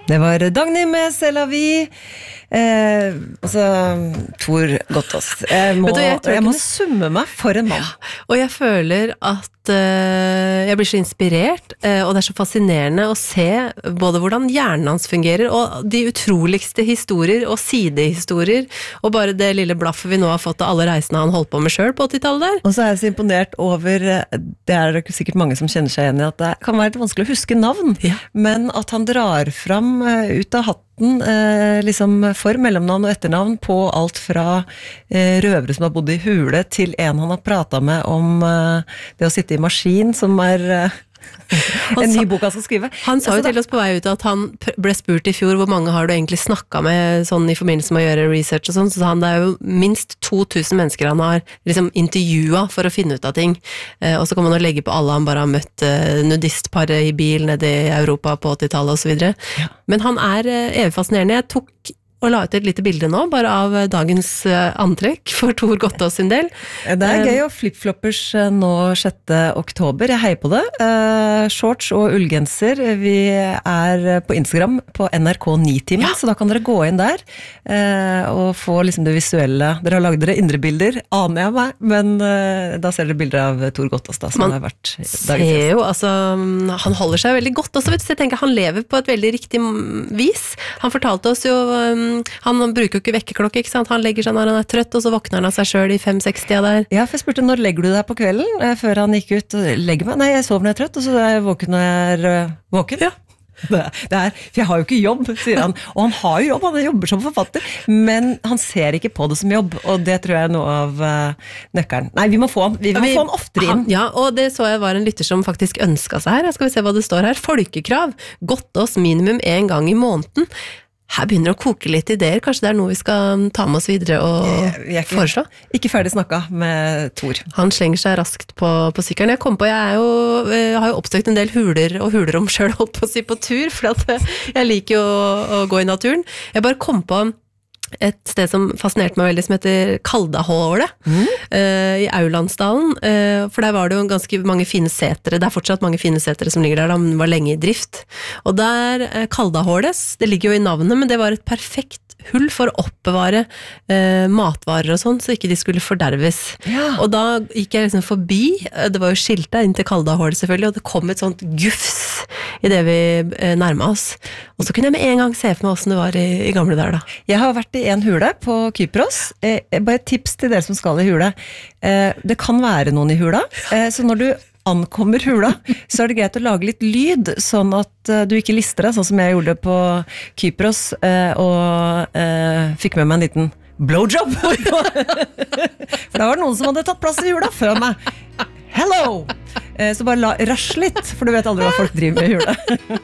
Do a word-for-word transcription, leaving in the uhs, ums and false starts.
Det var Dagny med C'est la vie. Eh, altså, Tor Gottaas. Jeg må, du, jeg tror jeg må ikke- summe meg for en mann. Ja, og jeg føler at eh, jeg blir så inspirert, eh, og det er så fascinerende å se både hvordan hjernen hans fungerer, og de utroligste historier og sidehistorier, og bare det lille blaffet vi nå har fått av alle reisene han holdt på med selv på åttitallet der. Og så er jeg så imponert over, det er det sikkert mange som kjenner seg igjen i, at det kan være litt vanskelig å huske navn, Ja. men at han drar fram eh, ut av hatten eh, liksom for mellomnavn og etternavn på alt fra eh, røvere som har bodd i hule, til en han har pratet med om eh, det å sitte i maskin, som er eh, en ny bok han skal skrive. Han sa jo til oss på vei ut at han pr- ble spurt i fjor hvor mange har du egentlig snakket med sånn i forbindelse med å gjøre research og sånn, så sa han det er jo minst to tusen mennesker han har liksom intervjuet for å finne ut av ting, eh, og så kan man jo legge på alle han bare har møtt eh, nudistparet i bil nede i Europa på åttitallet og så videre. Ja. Men han er eh, evig fascinerende. Jeg tok og la ut et lite bilde nå, bare av eh, dagens eh, antrekk for Tor Gottaas sin del. Det er gøy, og flipfloppers eh, nå sjette oktober, jeg heier på det. Eh, shorts og ullgenser, vi er på Instagram på N R K ni-timen, Ja. så da kan dere gå inn der eh, og få liksom det visuelle. Dere har laget dere indre bilder, aner jeg meg, men eh, da ser dere bilder av Tor Gottaas da, som Man har vært ser jo, altså, han holder seg veldig godt også, vet du, så jeg tenker han lever på et veldig riktig mm, vis. Han fortalte oss jo, um, han bruker jo ikke vekkerklokke, ikke sant? Han legger seg når han er trøtt, og så våkner han av seg selv i fem-seksti der. Ja, for jeg spurte, når legger du deg på kvelden? Eh, før han gikk ut, legger meg? Nei, jeg sover når jeg er trøtt, og så er jeg våken når jeg er uh, våken. Ja. Det, det er, for jeg har jo ikke jobb, sier han. Og han har jo jobb, han jobber som forfatter, men han ser ikke på det som jobb, og det tror jeg er noe av uh, nøkkelen. Nei, vi må få han, vi må Vi- få han oftere inn. Han, ja, og det så jeg var en lytter som faktisk ønsket seg her. Her skal vi se hva det står her. Folkekrav. Gottaas minimum en gang i måneden. Her begynner det å koke litt ideer. Kanskje det er noe vi skal ta med oss videre og Jeg- jeg er ikke- foreslå? Ikke ferdig snakket med Tor. Han slenger seg raskt på, på sykkelen. Jeg kom på, jeg er jo, eh, har jo oppsøkt en del huler og hulerom selv, holdt på å si, på tur, for at eh, jeg liker jo å, å gå i naturen. Jeg bare kom på et sted som fascinerte meg veldig, som heter Kaldahålet, Mm. eh, i Aulandsdalen, eh, for der var det jo ganske mange fine setere, det er fortsatt mange fine setere som ligger der, de var lenge i drift, og der, eh, Kaldahålet, det ligger jo i navnet, men det var et perfekt hull for å oppbevare eh, matvarer og sånn, så ikke de skulle forderves. Ja. Og da gikk jeg liksom forbi, eh, det var jo skilt der inn til Kaldahålet selvfølgelig, og det kom et sånt gufs i det vi eh, nærmet oss. Og så kunne jeg med en gang se for meg hvordan det var i, i gamle der da. Jeg har vært i en hule på Kypros. Eh, bare et tips til dere som skal i hule. Eh, det kan være noen i hula, eh, så når du ankommer hula, så er det greit å lage litt lyd, sånn at eh, du ikke lister deg, sånn som jeg gjorde på Kypros, eh, og eh, fikk med meg en liten blowjob. For da var det noen som hadde tatt plass i hula før meg. Hello! Eh, så bare la, rasj litt, for du vet aldri hva folk driver med i hula.